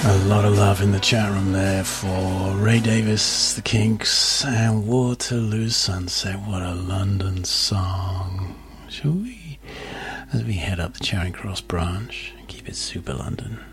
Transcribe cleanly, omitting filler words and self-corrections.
A lot of love in the chat room there for Ray Davis, The Kinks, and Waterloo Sunset. What a London song. Shall we, as we head up the Charing Cross branch, keep it super London?